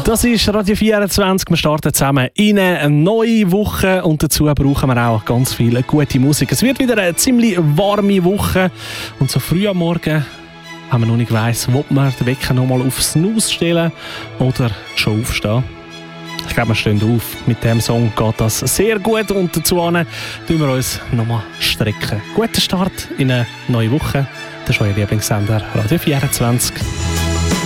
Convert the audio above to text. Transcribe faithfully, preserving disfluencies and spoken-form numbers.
Das ist Radio vierundzwanzig. Wir starten zusammen in eine neue Woche und dazu brauchen wir auch ganz viel gute Musik. Es wird wieder eine ziemlich warme Woche und so früh am Morgen, wenn man noch nicht weiss, ob man den Wecker noch mal auf Snooze stellen oder schon aufstehen. Ich glaube, wir stehen auf. Mit dem Song geht das sehr gut und dazu tun wir uns nochmal strecken. Guten Start in eine neue Woche. Das ist euer Lieblingssender Radio vierundzwanzig.